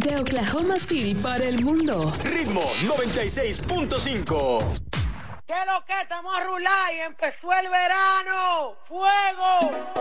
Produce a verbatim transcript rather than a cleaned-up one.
Desde Oklahoma City para el mundo. Ritmo noventa y seis punto cinco. ¿Qué es lo que? Estamos a rular y empezó el verano. ¡Fuego!